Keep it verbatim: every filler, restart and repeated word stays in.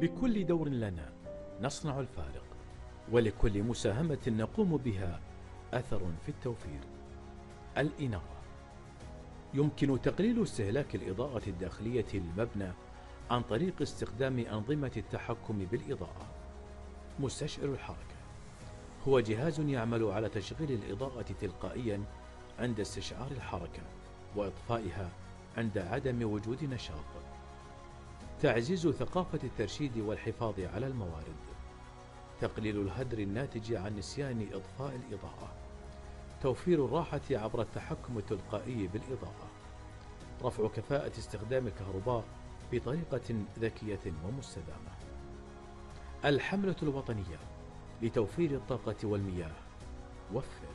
بكل دور لنا نصنع الفارق، ولكل مساهمة نقوم بها أثر في التوفير. الإنارة: يمكن تقليل استهلاك الإضاءة الداخلية للمبنى عن طريق استخدام أنظمة التحكم بالإضاءة. مستشعر الحركة: هو جهاز يعمل على تشغيل الإضاءة تلقائيا عند استشعار الحركة وإطفائها عند عدم وجود نشاط. تعزيز ثقافة الترشيد والحفاظ على الموارد. تقليل الهدر الناتج عن نسيان إطفاء الإضاءة. توفير الراحة عبر التحكم التلقائي بالإضاءة. رفع كفاءة استخدام الكهرباء بطريقة ذكية ومستدامة. الحملة الوطنية لتوفير الطاقة والمياه. وفر.